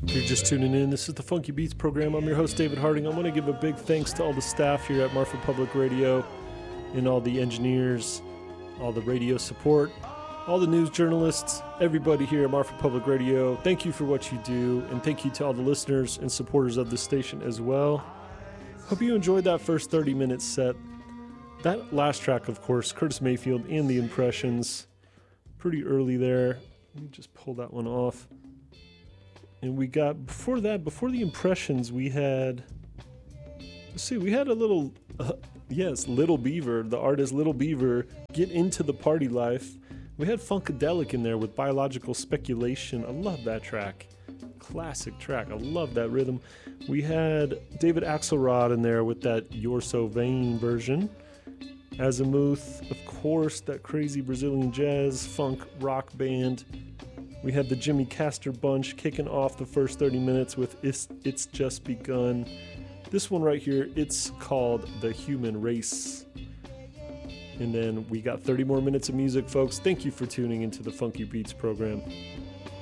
If you're just tuning in, this is the Funky Beats program. I'm your host, David Harding. I want to give a big thanks to all the staff here at Marfa Public Radio and all the engineers, all the radio support, all the news journalists, everybody here at Marfa Public Radio. Thank you for what you do, and thank you to all the listeners and supporters of the station as well. Hope you enjoyed that first 30-minute set. That last track, of course, Curtis Mayfield and the Impressions. Pretty early there. Let me just pull that one off. And we got, before the Impressions, we had, we had a little, Little Beaver, the artist Little Beaver, Get Into the Party Life. We had Funkadelic in there with Biological Speculation. I love that track. Classic track. I love that rhythm. We had David Axelrod in there with that You're So Vain version. Azimuth, of course, that crazy Brazilian jazz funk rock band. We had the Jimmy Castor Bunch kicking off the first 30 minutes with It's Just Begun. This one right here, it's called The Human Race. And then we got 30 more minutes of music, folks. Thank you for tuning into the Funky Beats program.